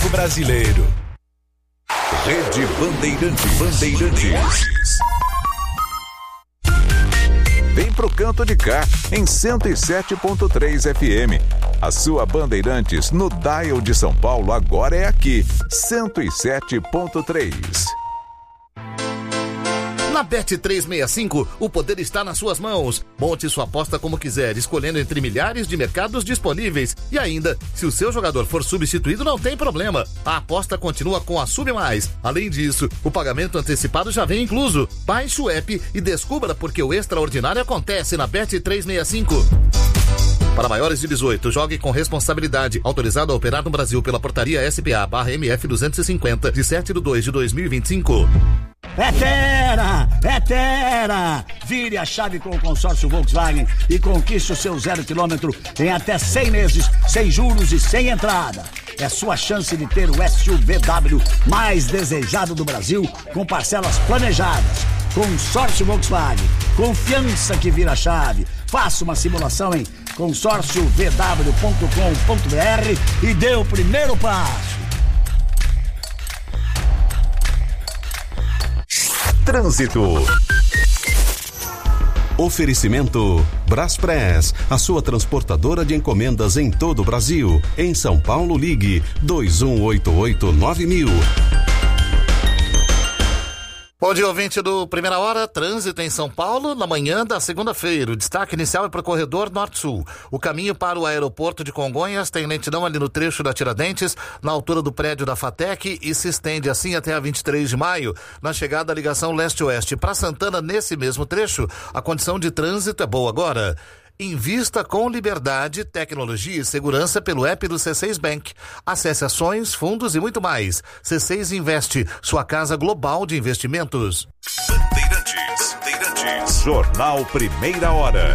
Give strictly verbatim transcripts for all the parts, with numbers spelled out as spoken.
povo brasileiro. Rede Bandeirantes. Bandeirantes. Vem pro canto de cá, em cento e sete ponto três F M. A sua Bandeirantes no dial de São Paulo agora é aqui, cento e sete ponto três. Na Bet trezentos e sessenta e cinco, o poder está nas suas mãos. Monte sua aposta como quiser, escolhendo entre milhares de mercados disponíveis. E ainda, se o seu jogador for substituído, não tem problema. A aposta continua com a Sub Mais. Além disso, o pagamento antecipado já vem incluso. Baixe o app e descubra porque o extraordinário acontece na Bet trezentos e sessenta e cinco. Para maiores de dezoito, jogue com responsabilidade. Autorizado a operar no Brasil pela portaria S P A barra M F duzentos e cinquenta, de sete de dois de dois mil e vinte e cinco. É Terra! É Terra! Vire a chave com o consórcio Volkswagen e conquiste o seu zero quilômetro em até cem meses, sem juros e sem entrada. É sua chance de ter o S U V W mais desejado do Brasil, com parcelas planejadas. Consórcio Volkswagen. Confiança que vira chave. Faça uma simulação em consórcio v w ponto com ponto b r e dê o primeiro passo. Trânsito. Oferecimento Braspress, a sua transportadora de encomendas em todo o Brasil. Em São Paulo, ligue dois um oito oito nove mil. Bom dia, ouvinte do Primeira Hora. Trânsito em São Paulo na manhã da segunda-feira. O destaque inicial é para o corredor Norte-Sul. O caminho para o aeroporto de Congonhas tem lentidão ali no trecho da Tiradentes, na altura do prédio da FATEC, e se estende assim até a vinte e três de maio, na chegada da ligação leste-oeste. Para Santana, nesse mesmo trecho, a condição de trânsito é boa agora. Invista com liberdade, tecnologia e segurança pelo app do C seis Bank. Acesse ações, fundos e muito mais. C seis Investe, sua casa global de investimentos. Bandeirantes. Bandeirantes. Jornal Primeira Hora.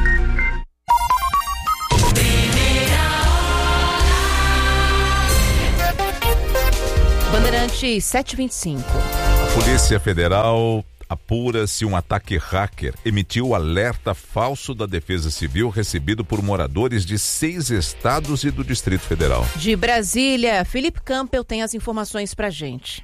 Bandeirantes sete e vinte e cinco. A Polícia Federal apura se um ataque hacker emitiu alerta falso da Defesa Civil recebido por moradores de seis estados e do Distrito Federal. De Brasília, Felipe Campbell tem as informações pra gente.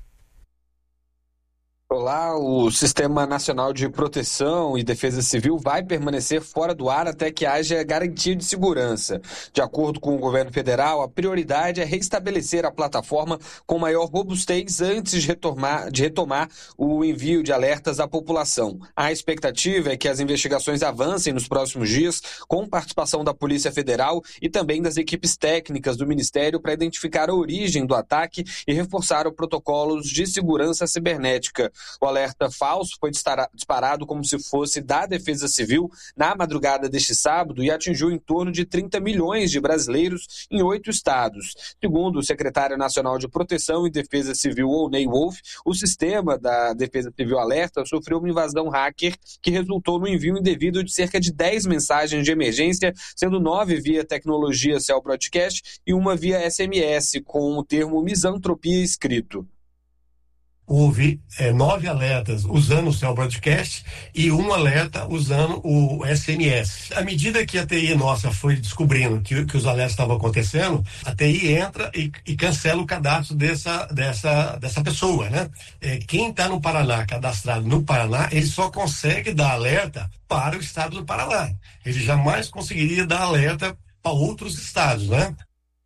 Olá, o Sistema Nacional de Proteção e Defesa Civil vai permanecer fora do ar até que haja garantia de segurança. De acordo com o governo federal, a prioridade é restabelecer a plataforma com maior robustez antes de retomar, de retomar o envio de alertas à população. A expectativa é que as investigações avancem nos próximos dias, com participação da Polícia Federal e também das equipes técnicas do Ministério para identificar a origem do ataque e reforçar os protocolos de segurança cibernética. O alerta falso foi disparado como se fosse da Defesa Civil na madrugada deste sábado e atingiu em torno de trinta milhões de brasileiros em oito estados. Segundo o secretário nacional de Proteção e Defesa Civil, Oney Wolf, o sistema da Defesa Civil Alerta sofreu uma invasão hacker que resultou no envio indevido de cerca de dez mensagens de emergência, sendo nove via tecnologia Cell Broadcast e uma via S M S, com o termo misantropia escrito. Houve é, nove alertas usando o Cell Broadcast e um alerta usando o S M S. À medida que a T I nossa foi descobrindo que, que os alertas estavam acontecendo, a T I entra e, e cancela o cadastro dessa, dessa, dessa pessoa, né? É, quem está no Paraná, cadastrado no Paraná, ele só consegue dar alerta para o estado do Paraná. Ele jamais conseguiria dar alerta para outros estados, né?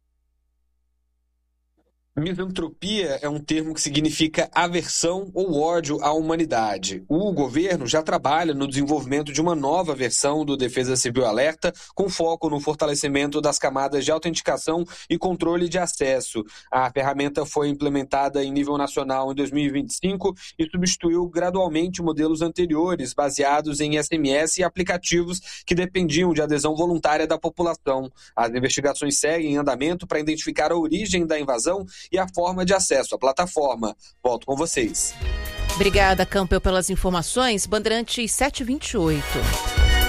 Misantropia é um termo que significa aversão ou ódio à humanidade. O governo já trabalha no desenvolvimento de uma nova versão do Defesa Civil Alerta, com foco no fortalecimento das camadas de autenticação e controle de acesso. A ferramenta foi implementada em nível nacional em dois mil e vinte e cinco e substituiu gradualmente modelos anteriores, baseados em S M S e aplicativos que dependiam de adesão voluntária da população. As investigações seguem em andamento para identificar a origem da invasão e a forma de acesso à plataforma. Volto com vocês. Obrigada, Campbell, pelas informações. Bandeirantes sete e vinte e oito.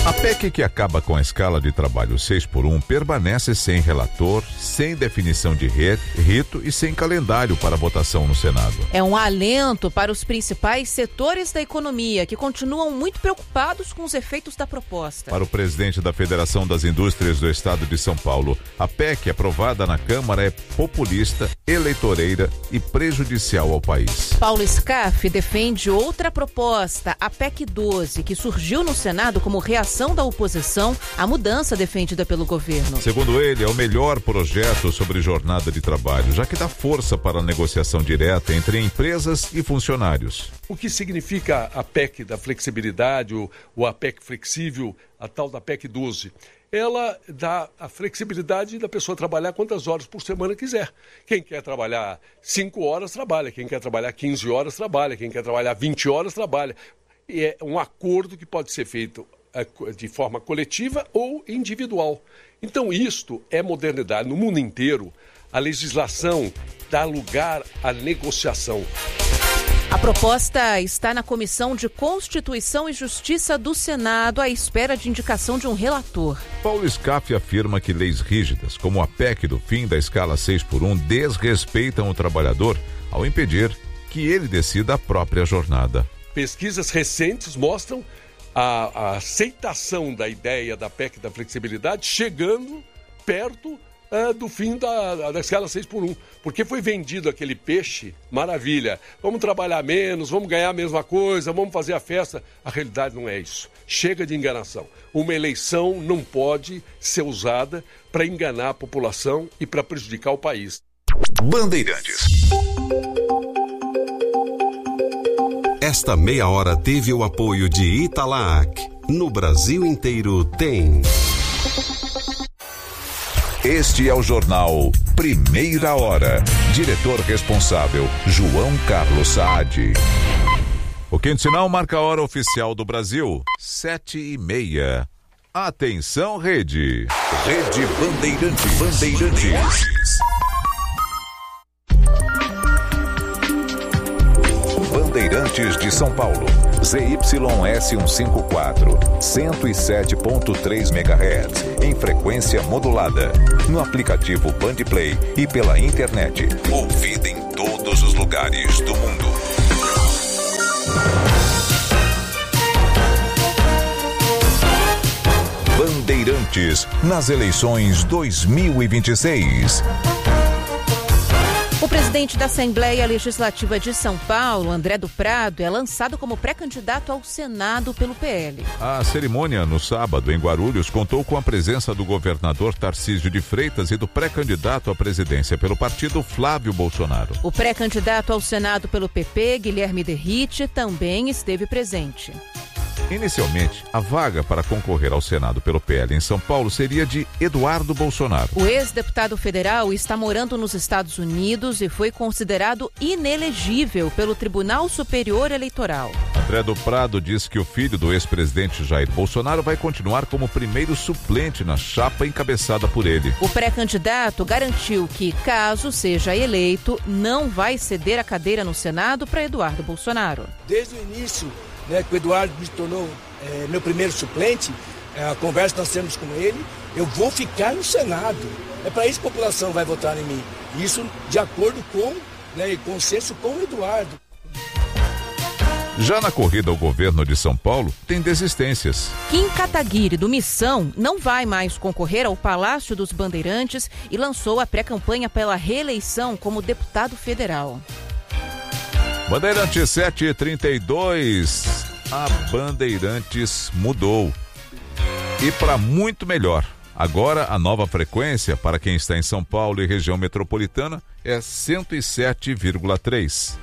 A P E C que acaba com a escala de trabalho seis por um permanece sem relator, sem definição de rito e sem calendário para votação no Senado. É um alento para os principais setores da economia, que continuam muito preocupados com os efeitos da proposta. Para o presidente da Federação das Indústrias do Estado de São Paulo, a P E C aprovada na Câmara é populista, eleitoreira e prejudicial ao país. Paulo Scaff defende outra proposta, a P E C doze, que surgiu no Senado como reação da oposição à mudança defendida pelo governo. Segundo ele, é o melhor projeto sobre jornada de trabalho, já que dá força para a negociação direta entre empresas e funcionários. O que significa a P E C da flexibilidade, ou, ou a P E C flexível, a tal da P E C doze? Ela dá a flexibilidade da pessoa trabalhar quantas horas por semana quiser. Quem quer trabalhar cinco horas, trabalha. Quem quer trabalhar quinze horas, trabalha. Quem quer trabalhar vinte horas, trabalha. E é um acordo que pode ser feito de forma coletiva ou individual. Então isto é modernidade. No mundo inteiro, a legislação dá lugar à negociação. A proposta está na Comissão de Constituição e Justiça do Senado à espera de indicação de um relator. Paulo Scaff afirma que leis rígidas, como a P E C do fim da escala seis por um, desrespeitam o trabalhador ao impedir que ele decida a própria jornada. Pesquisas recentes mostram A, a aceitação da ideia da P E C da flexibilidade chegando perto uh, do fim da, da escala seis por um. Porque foi vendido aquele peixe, maravilha, vamos trabalhar menos, vamos ganhar a mesma coisa, vamos fazer a festa. A realidade não é isso. Chega de enganação. Uma eleição não pode ser usada para enganar a população e para prejudicar o país. Bandeirantes. Esta meia hora teve o apoio de Italac. No Brasil inteiro tem. Este é o jornal Primeira Hora. Diretor responsável, João Carlos Saad. O quinto sinal marca a hora oficial do Brasil, sete e meia. Atenção, rede. Rede Bandeirantes. Bandeirantes. Bandeirantes de São Paulo, Z Y S cento e cinquenta e quatro, cento e sete ponto três megahertz, em frequência modulada, no aplicativo Bandplay e pela internet, ouvida em todos os lugares do mundo. Bandeirantes, nas eleições dois mil e vinte e seis. O presidente da Assembleia Legislativa de São Paulo, André do Prado, é lançado como pré-candidato ao Senado pelo P L. A cerimônia, no sábado, em Guarulhos, contou com a presença do governador Tarcísio de Freitas e do pré-candidato à presidência pelo partido, Flávio Bolsonaro. O pré-candidato ao Senado pelo P P, Guilherme Derrite, também esteve presente. Inicialmente, a vaga para concorrer ao Senado pelo P L em São Paulo seria de Eduardo Bolsonaro. O ex-deputado federal está morando nos Estados Unidos e foi considerado inelegível pelo Tribunal Superior Eleitoral. André do Prado disse que o filho do ex-presidente Jair Bolsonaro vai continuar como primeiro suplente na chapa encabeçada por ele. O pré-candidato garantiu que, caso seja eleito, não vai ceder a cadeira no Senado para Eduardo Bolsonaro. Desde o início, né, que o Eduardo me tornou é, meu primeiro suplente, é, a conversa que nós temos com ele, eu vou ficar no Senado. É para isso que a população vai votar em mim. Isso de acordo com, né, consenso com o Eduardo. Já na corrida ao governo de São Paulo, tem desistências. Kim Kataguiri, do Missão, não vai mais concorrer ao Palácio dos Bandeirantes e lançou a pré-campanha pela reeleição como deputado federal. Bandeirantes sete e trinta e dois, a Bandeirantes mudou. E para muito melhor. Agora a nova frequência para quem está em São Paulo e região metropolitana é cento e sete vírgula três.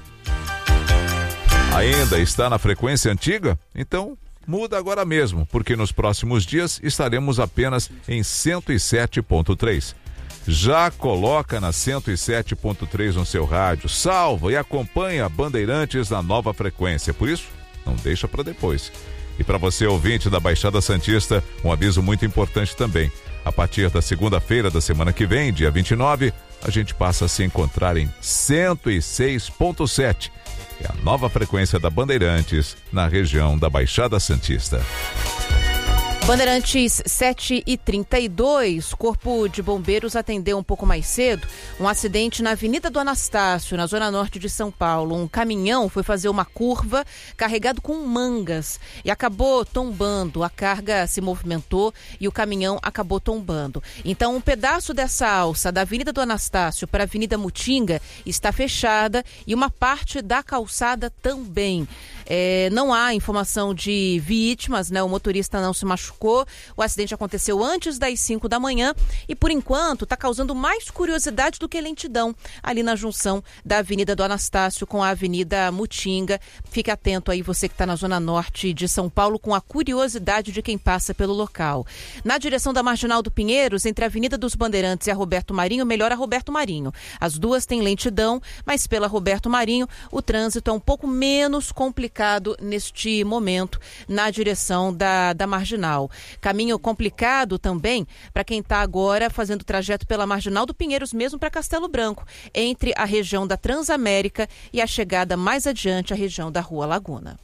Ainda está na frequência antiga? Então muda agora mesmo, porque nos próximos dias estaremos apenas em cento e sete ponto três. Já coloca na cento e sete ponto três no seu rádio, salva e acompanha a Bandeirantes na nova frequência. Por isso, não deixa para depois. E para você, ouvinte da Baixada Santista, um aviso muito importante também. A partir da segunda-feira da semana que vem, dia vinte e nove, a gente passa a se encontrar em cento e seis ponto sete. É a nova frequência da Bandeirantes na região da Baixada Santista. Bandeirantes sete e trinta e dois, Corpo de Bombeiros atendeu um pouco mais cedo um acidente na Avenida do Anastácio, na zona norte de São Paulo. Um caminhão foi fazer uma curva carregado com mangas e acabou tombando. A carga se movimentou e o caminhão acabou tombando. Então, um pedaço dessa alça da Avenida do Anastácio para a Avenida Mutinga está fechada e uma parte da calçada também. É, não há informação de vítimas, né? O motorista não se machucou. O acidente aconteceu antes das cinco da manhã e, por enquanto, está causando mais curiosidade do que lentidão ali na junção da Avenida do Anastácio com a Avenida Mutinga. Fique atento aí, você que está na zona norte de São Paulo, com a curiosidade de quem passa pelo local. Na direção da Marginal do Pinheiros, entre a Avenida dos Bandeirantes e a Roberto Marinho, melhor a Roberto Marinho. As duas têm lentidão, mas pela Roberto Marinho o trânsito é um pouco menos complicado neste momento na direção da, da Marginal. Caminho complicado também para quem está agora fazendo o trajeto pela Marginal do Pinheiros, mesmo para Castelo Branco, entre a região da Transamérica e a chegada mais adiante à região da Rua Laguna.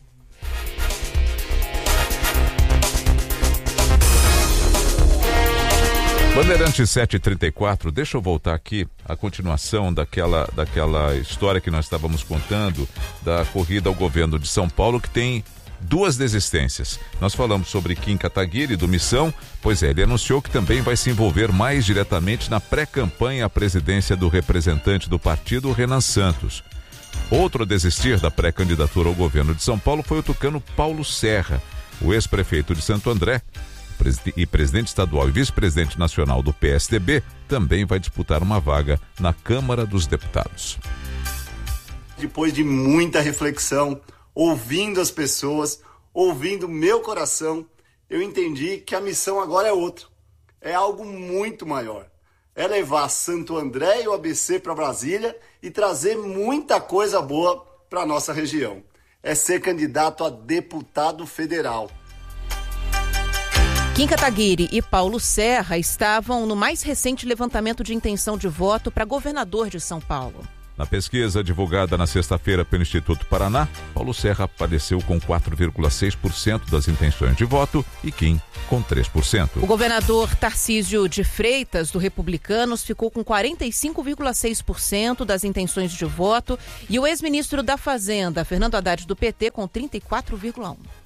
Bandeirantes sete e trinta e quatro, deixa eu voltar aqui a continuação daquela, daquela história que nós estávamos contando da corrida ao governo de São Paulo, que tem duas desistências. Nós falamos sobre Kim Kataguiri do Missão, pois é, ele anunciou que também vai se envolver mais diretamente na pré-campanha à presidência do representante do partido, Renan Santos. Outro a desistir da pré-candidatura ao governo de São Paulo foi o tucano Paulo Serra, o ex-prefeito de Santo André, e presidente estadual e vice-presidente nacional do P S D B, também vai disputar uma vaga na Câmara dos Deputados. Depois de muita reflexão, ouvindo as pessoas, ouvindo meu coração, eu entendi que a missão agora é outra. É algo muito maior. É levar Santo André e o A B C para Brasília e trazer muita coisa boa para a nossa região. É ser candidato a deputado federal. Kim Kataguiri e Paulo Serra estavam no mais recente levantamento de intenção de voto para governador de São Paulo. Na pesquisa divulgada na sexta-feira pelo Instituto Paraná, Paulo Serra apareceu com quatro vírgula seis por cento das intenções de voto e Kim com três por cento. O governador Tarcísio de Freitas, do Republicanos, ficou com quarenta e cinco vírgula seis por cento das intenções de voto e o ex-ministro da Fazenda, Fernando Haddad, do P T, com trinta e quatro vírgula um por cento.